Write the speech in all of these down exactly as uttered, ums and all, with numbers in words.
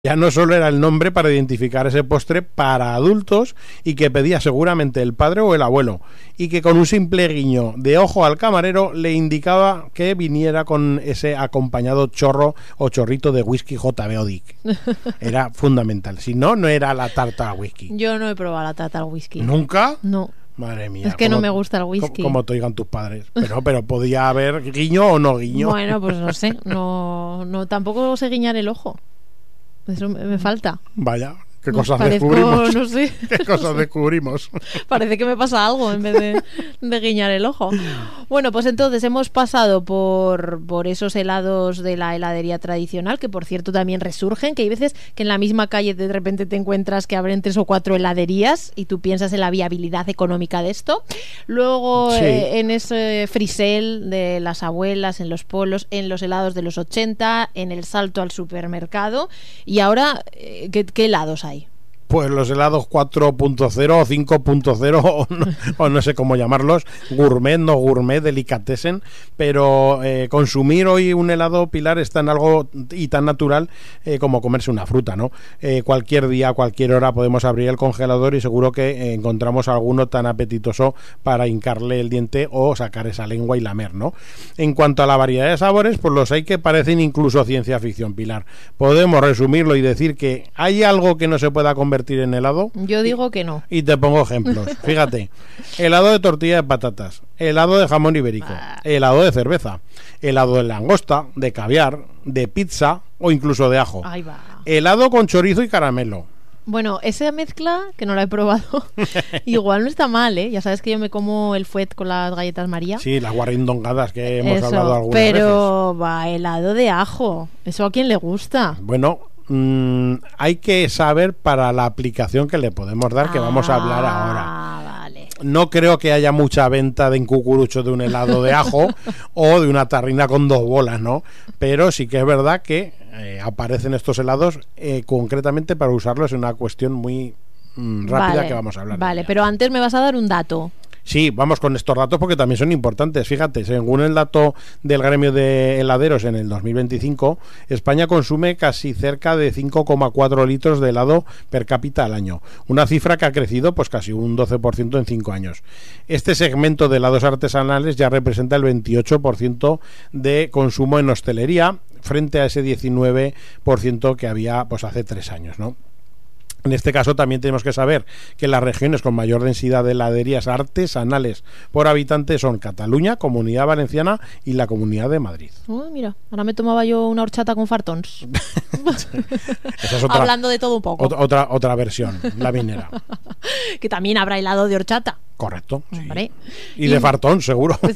Ya no solo era el nombre para identificar ese postre para adultos y que pedía seguramente el padre o el abuelo, y que con un simple guiño de ojo al camarero le indicaba que viniera con ese acompañado chorro o chorrito de whisky J B o Dick. Era fundamental. Si no, no era la tarta al whisky. Yo no he probado la tarta al whisky. ¿Nunca? No. Madre mía. Es que como, no me gusta el whisky. Como te oigan tus padres. Pero, pero podía haber guiño o no guiño. Bueno, pues no sé. No, no, tampoco sé guiñar el ojo. Eso me, me falta. Vaya, qué No, cosas parezco, descubrimos. no sé. Qué cosas descubrimos. Parece que me pasa algo en vez de, de guiñar el ojo. Bueno, pues entonces hemos pasado por, por esos helados de la heladería tradicional, que por cierto también resurgen, que hay veces que en la misma calle de repente te encuentras que abren tres o cuatro heladerías y tú piensas en la viabilidad económica de esto. Luego Sí. eh, en ese frisel de las abuelas, en los polos, en los helados de los ochenta, en el salto al supermercado. Y ahora, eh, ¿qué, qué helados hay? Pues los helados cuatro punto cero o cinco punto cero o no, o no sé cómo llamarlos, gourmet, no gourmet, delicatessen, pero eh, consumir hoy un helado, Pilar, es tan algo y tan natural eh, como comerse una fruta, ¿no? Eh, cualquier día, a cualquier hora podemos abrir el congelador y seguro que eh, encontramos alguno tan apetitoso para hincarle el diente o sacar esa lengua y lamer, ¿no? En cuanto a la variedad de sabores, pues los hay que parecen incluso ciencia ficción, Pilar. Podemos resumirlo y decir que hay algo que no se pueda convertir en helado. Yo digo que no. Y te pongo ejemplos. Fíjate, helado de tortilla de patatas, helado de jamón ibérico, helado de cerveza, helado de langosta, de caviar, de pizza o incluso de ajo. Ahí va. Helado con chorizo y caramelo. Bueno, esa mezcla, que no la he probado, igual no está mal, ¿eh? Ya sabes que yo me como el fuet con las galletas María. Sí, las guarrindongadas que hemos Eso, hablado algunas pero veces. va, helado de ajo. ¿Eso a quién le gusta? Bueno, mmm, hay que saber para la aplicación que le podemos dar, que vamos a hablar ahora. Ah, vale. No creo que haya mucha venta de cucurucho de un helado de ajo o de una tarrina con dos bolas, ¿no? Pero sí que es verdad que eh, aparecen estos helados eh, concretamente para usarlos en una cuestión muy mm, rápida Vale, que vamos a hablar. Vale, pero antes me vas a dar un dato. Sí, vamos con estos datos porque también son importantes. Fíjate, según el dato del gremio de heladeros en el dos mil veinticinco, España consume casi cerca de cinco coma cuatro litros de helado per cápita al año, una cifra que ha crecido pues casi un doce por ciento en cinco años. Este segmento de helados artesanales ya representa el veintiocho por ciento de consumo en hostelería frente a ese diecinueve por ciento que había pues hace tres años, ¿no? En este caso también tenemos que saber que las regiones con mayor densidad de heladerías artesanales por habitante son Cataluña, Comunidad Valenciana y la Comunidad de Madrid. Uy, mira, ahora me tomaba yo una horchata con fartons. Esa es otra, Hablando de todo un poco. Otra, otra, otra versión, la minera. Que también habrá helado de horchata. Correcto. Sí. Hombre. Y, y de fartón, seguro. Pues,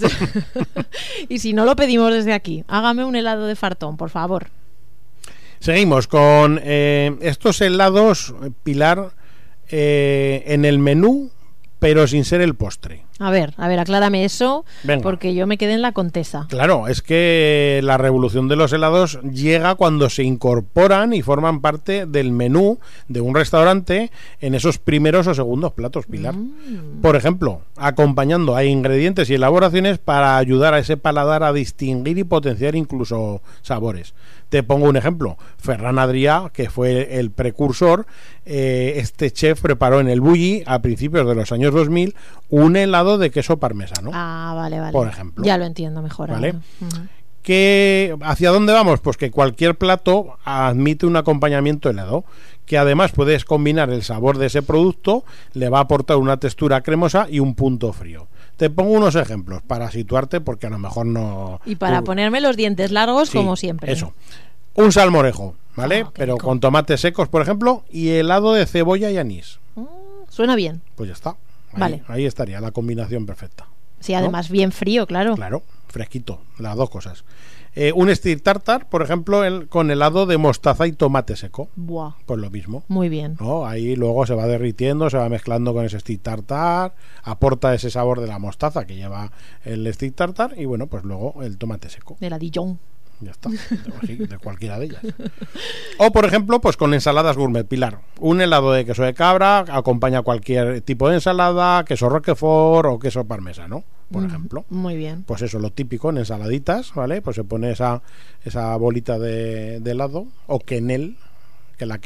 y si no lo pedimos desde aquí, hágame un helado de fartón, por favor. Seguimos con eh, estos helados, Pilar, eh, en el menú, pero sin ser el postre. A ver, a ver, aclárame eso. Venga. Porque yo me quedé en la Contesa. Claro, es que la revolución de los helados llega cuando se incorporan y forman parte del menú de un restaurante en esos primeros o segundos platos, Pilar. Mm. Por ejemplo, acompañando a ingredientes y elaboraciones para ayudar a ese paladar a distinguir y potenciar incluso sabores. Te pongo un ejemplo. Ferran Adrià, que fue el precursor, eh, este chef preparó en el Bulli a principios de los años dos mil un helado de queso parmesano. Ah, vale, vale. Por ejemplo. Ya lo entiendo mejor. ¿Vale? Ahora. Uh-huh. ¿Que, ¿Hacia dónde vamos? Pues que cualquier plato admite un acompañamiento helado, que además puedes combinar el sabor de ese producto, le va a aportar una textura cremosa y un punto frío. Te pongo unos ejemplos para situarte, porque a lo mejor no... Y para tú... ponerme los dientes largos, sí, como siempre. Eso. Un salmorejo, ¿vale? Oh, pero rico. con tomates secos, por ejemplo, y helado de cebolla y anís. Mm, suena bien. Pues ya está. Ahí, Vale. ahí estaría la combinación perfecta. Sí, además, ¿no? Bien frío, claro. Claro, fresquito, las dos cosas. Eh, un stick tartar, por ejemplo, el, con helado de mostaza y tomate seco. Buah. Pues lo mismo. Muy bien. ¿No? Ahí luego se va derritiendo, se va mezclando con ese stick tartar, aporta ese sabor de la mostaza que lleva el stick tartar y bueno, pues luego el tomate seco. De la Dijon. Ya está, sí, de cualquiera de ellas. O por ejemplo, pues con ensaladas gourmet, Pilar. Un helado de queso de cabra acompaña cualquier tipo de ensalada, queso roquefort o queso parmesano, por mm, ejemplo. Muy bien. Pues eso, lo típico en ensaladitas, ¿vale? Pues se pone esa, esa bolita de, de helado o quenel, que la